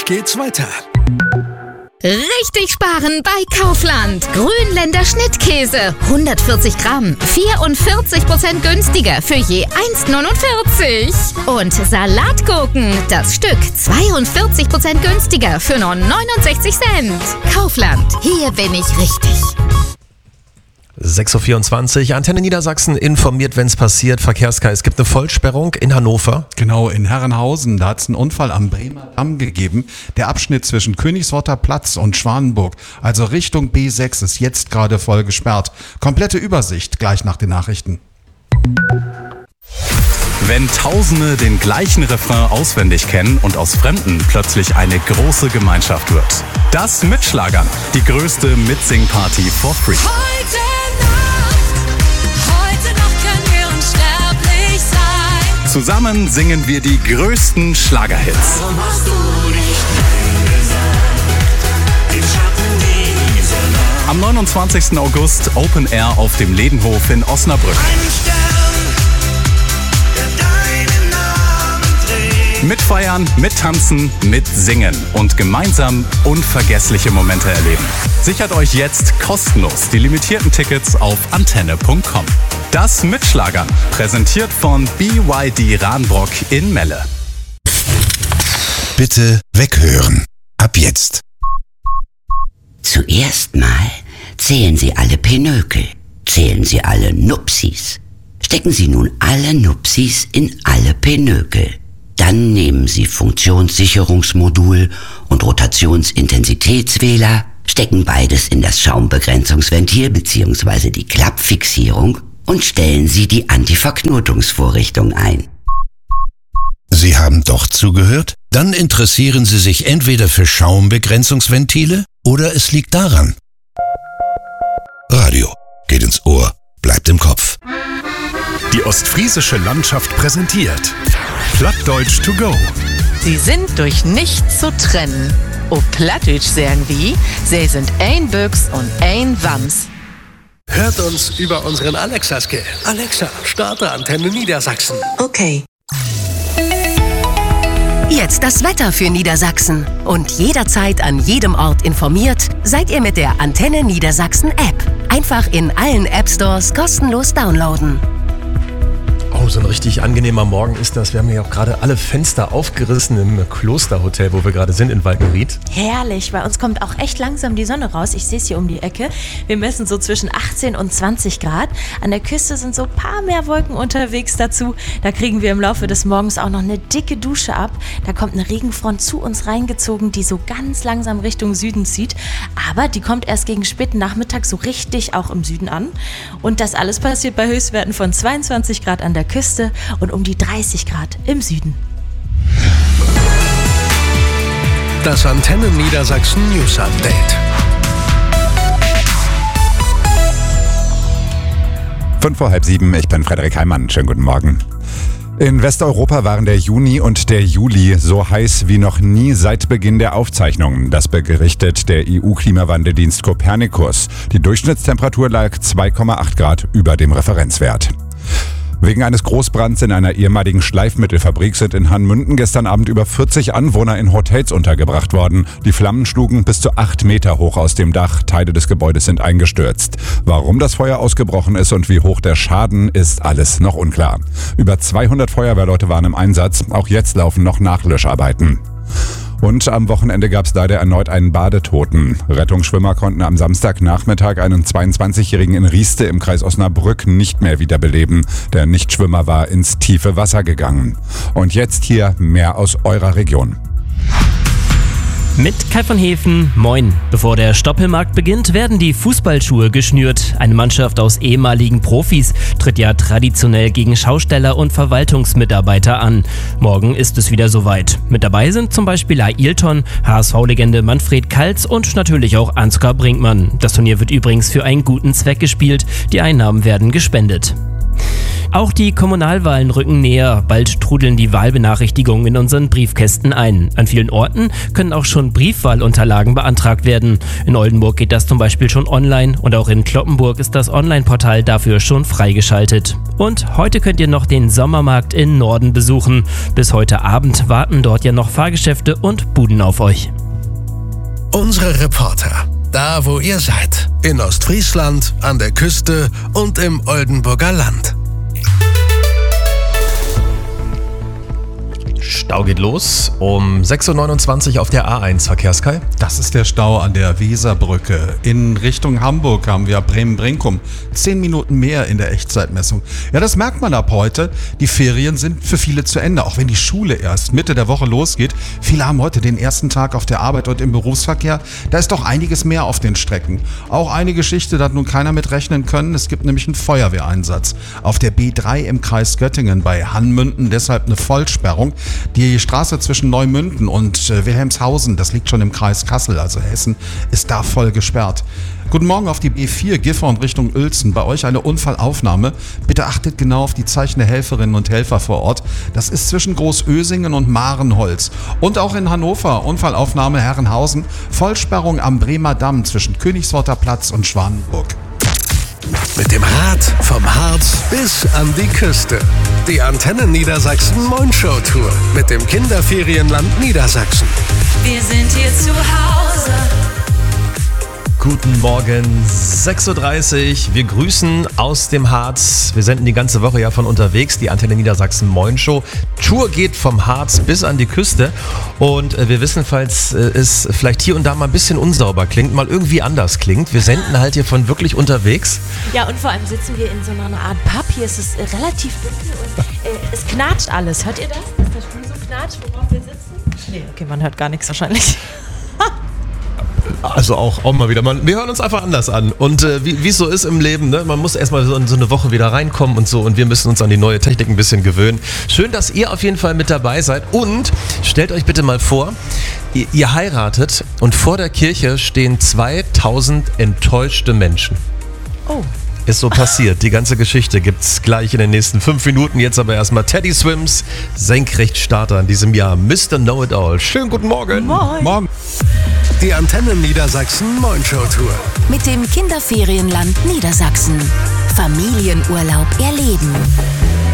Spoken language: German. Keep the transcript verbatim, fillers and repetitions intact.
geht's weiter. Richtig sparen bei Kaufland. Grünländer Schnittkäse. hundertvierzig Gramm. vierundvierzig Prozent günstiger für je eins Komma neunundvierzig. Und Salatgurken. Das Stück zweiundvierzig Prozent günstiger für nur neunundsechzig Cent. Kaufland. Hier bin ich richtig. sechs Uhr vierundzwanzig, Antenne Niedersachsen informiert, wenn es passiert. Verkehrskreis, es gibt eine Vollsperrung in Hannover. Genau, in Herrenhausen, da hat es einen Unfall am Bremer Damm gegeben. Der Abschnitt zwischen Königsworter Platz und Schwanenburg, also Richtung B sechs, ist jetzt gerade voll gesperrt. Komplette Übersicht gleich nach den Nachrichten. Wenn Tausende den gleichen Refrain auswendig kennen und aus Fremden plötzlich eine große Gemeinschaft wird. Das Mitschlagern, die größte Mitsing-Party for free. Heute Heute noch können wir unsterblich sein. Zusammen singen wir die größten Schlagerhits. Warum hast du nicht Nein gesagt? Im Schatten dieser Nacht. Am neunundzwanzigsten August Open Air auf dem Ledenhof in Osnabrück. Ein Stern, der deinen Namen trägt. Mitfeiern, mittanzen, mitsingen und gemeinsam unvergessliche Momente erleben. Sichert euch jetzt kostenlos die limitierten Tickets auf antenne punkt com. Das Mitschlagern, präsentiert von B Y D Rahnbrock in Melle. Bitte weghören. Ab jetzt. Zuerst mal zählen Sie alle Pinökel. Zählen Sie alle Nupsis. Stecken Sie nun alle Nupsis in alle Pinökel. Dann nehmen Sie Funktionssicherungsmodul und Rotationsintensitätswähler, stecken beides in das Schaumbegrenzungsventil bzw. die Klappfixierung und stellen Sie die Antiverknotungsvorrichtung ein. Sie haben doch zugehört? Dann interessieren Sie sich entweder für Schaumbegrenzungsventile oder es liegt daran. Radio geht ins Ohr, bleibt im Kopf. Die ostfriesische Landschaft präsentiert Plattdeutsch to go. Sie sind durch nichts zu trennen. O Plattdeutsch sagen wie, sie sind ein Büchs und ein Wams. Hört uns über unseren Alexa-Skill. Alexa, starte Antenne Niedersachsen. Okay. Jetzt das Wetter für Niedersachsen. Und jederzeit an jedem Ort informiert, seid ihr mit der Antenne Niedersachsen App. Einfach in allen App Stores kostenlos downloaden. Oh, so ein richtig angenehmer Morgen ist das. Wir haben hier auch gerade alle Fenster aufgerissen im Klosterhotel, wo wir gerade sind in Walkenried. Herrlich, bei uns kommt auch echt langsam die Sonne raus. Ich sehe es hier um die Ecke. Wir messen so zwischen achtzehn und zwanzig Grad. An der Küste sind so ein paar mehr Wolken unterwegs dazu. Da kriegen wir im Laufe des Morgens auch noch eine dicke Dusche ab. Da kommt eine Regenfront zu uns reingezogen, die so ganz langsam Richtung Süden zieht. Aber die kommt erst gegen späten Nachmittag so richtig auch im Süden an. Und das alles passiert bei Höchstwerten von zweiundzwanzig Grad an der Küste und um die dreißig Grad im Süden. Das Antenne Niedersachsen News Update. Fünf vor halb sieben, ich bin Frederik Heimann. Schönen guten Morgen. In Westeuropa waren der Juni und der Juli so heiß wie noch nie seit Beginn der Aufzeichnungen. Das berichtet der E U-Klimawandeldienst Copernicus. Die Durchschnittstemperatur lag zwei Komma acht Grad über dem Referenzwert. Wegen eines Großbrands in einer ehemaligen Schleifmittelfabrik sind in Hanmünden gestern Abend über vierzig Anwohner in Hotels untergebracht worden. Die Flammen schlugen bis zu acht Meter hoch aus dem Dach. Teile des Gebäudes sind eingestürzt. Warum das Feuer ausgebrochen ist und wie hoch der Schaden ist, alles noch unklar. Über zweihundert Feuerwehrleute waren im Einsatz. Auch jetzt laufen noch Nachlöscharbeiten. Und am Wochenende gab es leider erneut einen Badetoten. Rettungsschwimmer konnten am Samstagnachmittag einen zweiundzwanzigjährigen in Rieste im Kreis Osnabrück nicht mehr wiederbeleben. Der Nichtschwimmer war ins tiefe Wasser gegangen. Und jetzt hier mehr aus eurer Region. Mit Kai von Hefen, moin. Bevor der Stoppelmarkt beginnt, werden die Fußballschuhe geschnürt. Eine Mannschaft aus ehemaligen Profis tritt ja traditionell gegen Schausteller und Verwaltungsmitarbeiter an. Morgen ist es wieder soweit. Mit dabei sind zum Beispiel Ailton, H S V-Legende Manfred Kaltz und natürlich auch Ansgar Brinkmann. Das Turnier wird übrigens für einen guten Zweck gespielt. Die Einnahmen werden gespendet. Auch die Kommunalwahlen rücken näher. Bald trudeln die Wahlbenachrichtigungen in unseren Briefkästen ein. An vielen Orten können auch schon Briefwahlunterlagen beantragt werden. In Oldenburg geht das zum Beispiel schon online und auch in Cloppenburg ist das Online-Portal dafür schon freigeschaltet. Und heute könnt ihr noch den Sommermarkt in Norden besuchen. Bis heute Abend warten dort ja noch Fahrgeschäfte und Buden auf euch. Unsere Reporter, da wo ihr seid. In Ostfriesland, an der Küste und im Oldenburger Land. Stau geht los um sechs Uhr neunundzwanzig auf der A eins, Verkehrskai. Das ist der Stau an der Weserbrücke. In Richtung Hamburg haben wir Bremen-Brinkum. Zehn Minuten mehr in der Echtzeitmessung. Ja, das merkt man ab heute. Die Ferien sind für viele zu Ende, auch wenn die Schule erst Mitte der Woche losgeht. Viele haben heute den ersten Tag auf der Arbeit und im Berufsverkehr. Da ist doch einiges mehr auf den Strecken. Auch eine Geschichte, da hat nun keiner mit rechnen können. Es gibt nämlich einen Feuerwehreinsatz. Auf der B drei im Kreis Göttingen bei Hannmünden deshalb eine Vollsperrung. Die Straße zwischen Neumünden und äh, Wilhelmshausen, das liegt schon im Kreis Kassel, also Hessen, ist da voll gesperrt. Guten Morgen auf die B vier, Gifhorn Richtung Uelzen. Bei euch eine Unfallaufnahme. Bitte achtet genau auf die Zeichen der Helferinnen und Helfer vor Ort. Das ist zwischen Großösingen und Marenholz. Und auch in Hannover, Unfallaufnahme Herrenhausen. Vollsperrung am Bremer Damm zwischen Königsworter Platz und Schwanenburg. Mit dem Rad vom Harz bis an die Küste. Die Antenne Niedersachsen Moin-Show Tour mit dem Kinderferienland Niedersachsen. Wir sind hier zu Hause. Guten Morgen, sechs Uhr dreißig. Wir grüßen aus dem Harz. Wir senden die ganze Woche ja von unterwegs. Die Antenne Niedersachsen Moin-Show Tour geht vom Harz bis an die Küste. Und wir wissen, falls es vielleicht hier und da mal ein bisschen unsauber klingt, mal irgendwie anders klingt. Wir senden halt hier von wirklich unterwegs. Ja, und vor allem sitzen wir in so einer Art Pub. Hier ist es äh, relativ dunkel und äh, es knatscht alles. Hört ihr das? Dass der Stuhl so knatscht, worauf wir sitzen? Nee, okay, man hört gar nichts wahrscheinlich. Also auch, auch mal wieder. Man, wir hören uns einfach anders an. Und äh, wie es so ist im Leben, ne? Man muss erstmal so in so eine Woche wieder reinkommen und so. Und wir müssen uns an die neue Technik ein bisschen gewöhnen. Schön, dass ihr auf jeden Fall mit dabei seid. Und stellt euch bitte mal vor, ihr, ihr heiratet und vor der Kirche stehen zweitausend enttäuschte Menschen. Oh. Ist so passiert. Die ganze Geschichte gibt's gleich in den nächsten fünf Minuten. Jetzt aber erstmal Teddy Swims, Senkrechtstarter in diesem Jahr. Mister Know-It-All. Schönen guten Morgen. Moin. Morgen. Die Antenne Niedersachsen Moin-Show Tour. Mit dem Kinderferienland Niedersachsen. Familienurlaub erleben.